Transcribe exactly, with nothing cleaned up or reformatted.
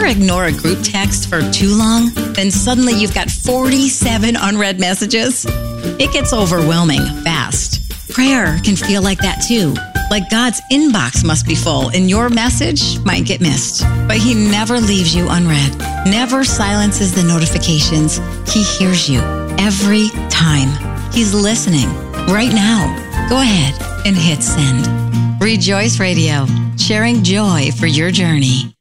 ignore a group text for too long? Then suddenly you've got forty-seven unread messages? It gets overwhelming fast. Prayer can feel like that too. Like God's inbox must be full and your message might get missed. But He never leaves you unread, never silences the notifications. He hears you every time. He's listening right now. Go ahead and hit send. Rejoice Radio, sharing joy for your journey.